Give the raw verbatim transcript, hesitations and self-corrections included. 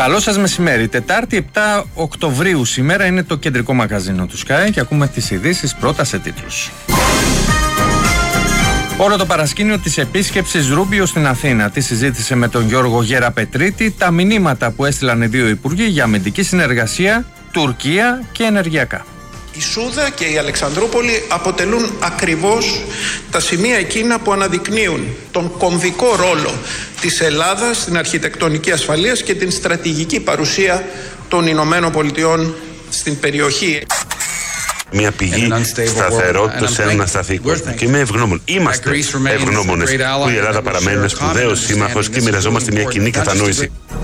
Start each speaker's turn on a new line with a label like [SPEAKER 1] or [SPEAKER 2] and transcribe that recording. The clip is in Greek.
[SPEAKER 1] Καλό σας μεσημέρι. Τετάρτη επτά Οκτωβρίου σήμερα είναι το κεντρικό μαγαζίνο του Sky και ακούμε τις ειδήσεις πρώτα σε τίτλους. Όλο το παρασκήνιο της επίσκεψης Ρούμπιο στην Αθήνα. Τη συζήτησε με τον Γιώργο Γεραπετρίτη τα μηνύματα που έστειλαν οι δύο υπουργοί για αμυντική συνεργασία, Τουρκία και ενεργειακά.
[SPEAKER 2] Η Σούδα και η Αλεξανδρούπολη αποτελούν ακριβώς τα σημεία εκείνα που αναδεικνύουν τον κομβικό ρόλο της Ελλάδας στην αρχιτεκτονική ασφαλείας και την στρατηγική παρουσία των Ηνωμένων Πολιτειών στην περιοχή.
[SPEAKER 3] Μια πηγή σταθερότητα σε ένα ασταθή κόσμο. Και είμαι ευγνώμων. Είμαστε ευγνώμονες που η Ελλάδα παραμένει ένα σπουδαίος σύμμαχος και μοιραζόμαστε μια κοινή κατανόηση.